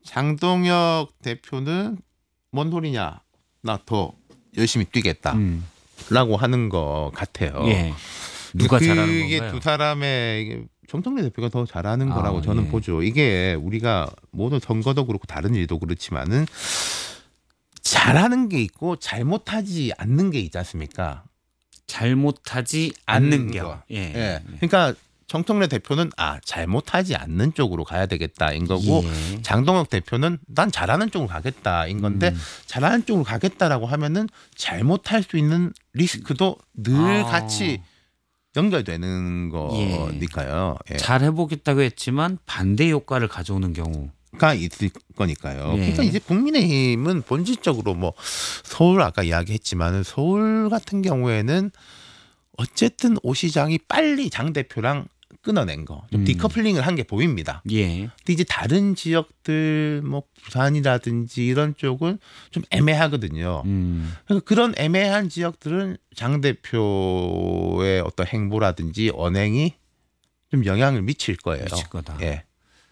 장동혁 대표는 뭔 소리냐, 나 더 열심히 뛰겠다라고 하는 것 같아요. 예. 누가 잘하는 그게 건가요? 두 사람의 이게 정청래 대표가 더 잘하는 거라고 저는 예. 보죠. 이게 우리가 모든 선거도 그렇고 다른 일도 그렇지만은 잘하는 게 있고 잘못하지 않는 게 있지 않습니까? 잘못하지 않는 게. 거. 예. 예. 그러니까 정청래 대표는 잘못하지 않는 쪽으로 가야 되겠다인 거고 예. 장동혁 대표는 난 잘하는 쪽으로 가겠다인 건데 잘하는 쪽으로 가겠다라고 하면은 잘못할 수 있는 리스크도 늘 같이 연결되는 거니까요. 예. 잘 해보겠다고 했지만 반대 효과를 가져오는 경우. 가 있을 거니까요. 예. 그러니까 이제 국민의힘은 본질적으로 뭐 서울 아까 이야기했지만은 서울 같은 경우에는 어쨌든 오 시장이 빨리 장 대표랑 끊어낸 거, 좀 디커플링을 한 게 보입니다. 예. 근데 이제 다른 지역들 뭐 부산이라든지 이런 쪽은 좀 애매하거든요. 그러니까 그런 애매한 지역들은 장 대표의 어떤 행보라든지 언행이 좀 영향을 미칠 거예요. 미칠 거다. 예.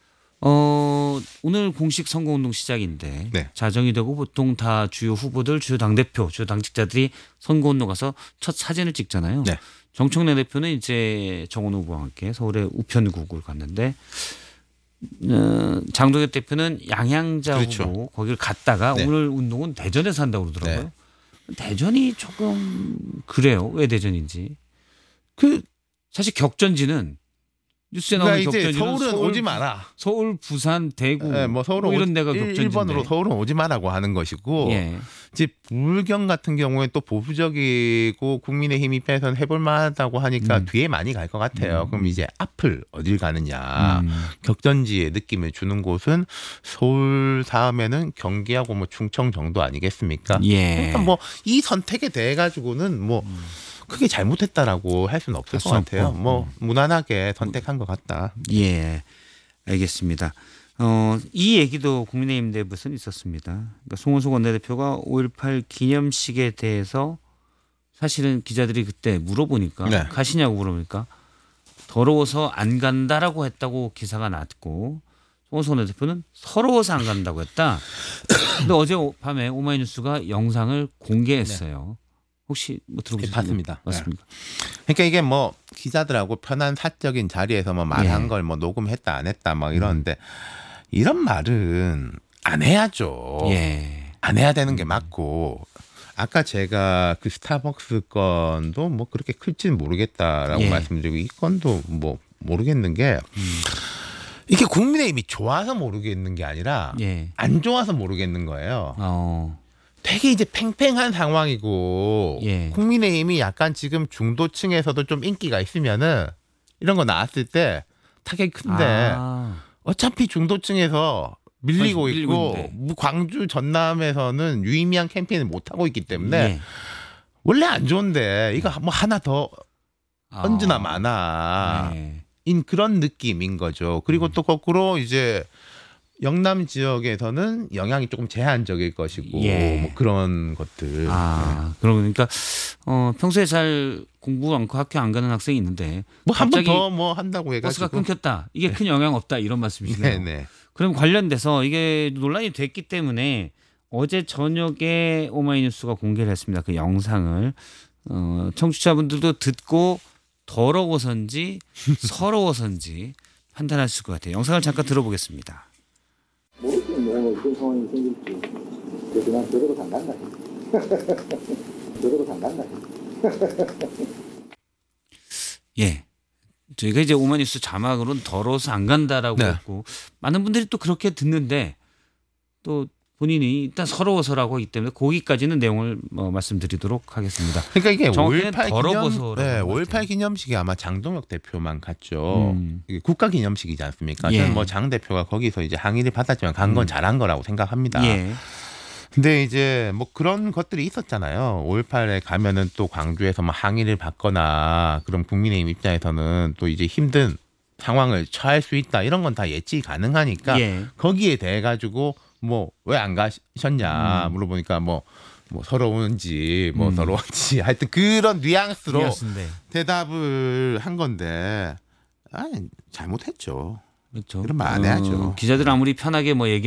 오늘 공식 선거운동 시작인데 네. 자정이 되고 보통 다 주요 후보들, 주요 당대표, 주요 당직자들이 선거운동 가서 첫 사진을 찍잖아요. 네. 정청래 대표는 이제 정원 후보와 함께 서울의 우편국을 갔는데 장동혁 대표는 양양자 그렇죠. 후보 거기를 갔다가 네. 오늘 운동은 대전에서 한다고 그러더라고요. 네. 대전이 조금 그래요. 왜 대전인지. 사실 격전지는 뉴스에 나오는 그러니까 이제 격전지는 서울은 오지 마라. 서울, 부산, 대구 네, 뭐 서울은 이런 데가 격전지인데. 1번으로 서울은 오지 마라고 하는 것이고 예. 이제 불경 같은 경우에 또 보수적이고 국민의힘 입장에서는 해볼 만하다고 하니까 뒤에 많이 갈 것 같아요. 그럼 이제 앞을 어딜 가느냐. 격전지의 느낌을 주는 곳은 서울 다음에는 경기하고 뭐 충청 정도 아니겠습니까? 예. 그러니까 뭐 이 선택에 대해 가지고는 뭐 크게 잘못했다라고 할 수는 없을 것 같아요. 뭐 무난하게 선택한 것 같다. 예, 알겠습니다. 이 얘기도 국민의힘 내부에서는 있었습니다. 그러니까 송원석 원내대표가 5.18 기념식에 대해서 사실은 기자들이 그때 물어보니까 네. 가시냐고 물어보니까 더러워서 안 간다라고 했다고 기사가 났고 송원석 원내대표는 서러워서 안 간다고 했다. 근데 어젯밤에 오마이뉴스가 영상을 공개했어요. 혹시 뭐 들어보셨나요? 봤습니다. 맞습니까? 그러니까 이게 뭐 기자들하고 편한 사적인 자리에서 뭐 말한 예. 걸 뭐 녹음했다 안 했다 막 이러는데 이런 말은 안 해야죠. 예. 안 해야 되는 게 맞고 아까 제가 그 스타벅스 건도 뭐 그렇게 클지는 모르겠다라고 예. 말씀드리고 이 건도 뭐 모르겠는 게 이게 국민의힘이 좋아서 모르겠는 게 아니라 예. 안 좋아서 모르겠는 거예요. 되게 이제 팽팽한 상황이고 예. 국민의힘이 약간 지금 중도층에서도 좀 인기가 있으면은 이런 거 나왔을 때 타격이 큰데 어차피 중도층에서 밀리고 있고 있는데. 광주 전남에서는 유의미한 캠페인을 못 하고 있기 때문에 예. 원래 안 좋은데 이거 뭐 하나 더 얹으나 마나 네. 인 그런 느낌인 거죠. 그리고 또 거꾸로 이제 영남 지역에서는 영향이 조금 제한적일 것이고 예. 뭐 그런 것들. 그러니까 평소에 잘 공부 않고 학교 안 가는 학생이 있는데 뭐 한 번 갑자기 더 뭐 한다고 해가지고 버스가 끊겼다. 이게 큰 영향 없다 이런 말씀이시네요. 네네. 그럼 관련돼서 이게 논란이 됐기 때문에 어제 저녁에 오마이뉴스가 공개를 했습니다. 그 영상을 청취자분들도 듣고 더러워서인지 서러워서인지 판단하실 것 같아요. 영상을 잠깐 들어보겠습니다. 모르겠는 뭐 어떤 상황이 생길지 그냥 저대로 간단다. 저대로 간단다. 예. 저희가 이제 오마이뉴스 자막으로는 더러워서 안 간다라고 네. 했고 많은 분들이 또 그렇게 듣는데 또 본인이 일단 서러워서라고 하기 때문에 거기까지는 내용을 말씀드리도록 하겠습니다. 그러니까 이게 정확히는 5.18 더러워서라고 기념, 네, 하는 것 5.18 같아요. 기념식이 아마 장동혁 대표만 갔죠. 이게 국가 기념식이지 않습니까? 예. 저는 뭐 장 대표가 거기서 이제 항의를 받았지만 간 건 잘한 거라고 생각합니다. 예. 근데 이제 뭐 그런 것들이 있었잖아요. 5.18에 가면은 또 광주에서 뭐 항의를 받거나 그럼 국민의힘 입장에서는 또 이제 힘든 상황을 처할 수 있다 이런 건 다 예측이 가능하니까 예. 거기에 대해 가지고 뭐 왜 안 가셨냐 물어보니까 뭐 서러운지 뭐 서러운지 하여튼 그런 뉘앙스로 뉘앙스인데. 대답을 한 건데 잘못했죠. 그렇죠. 그런 말 안 해야죠. 기자들 아무리 편하게 뭐 얘기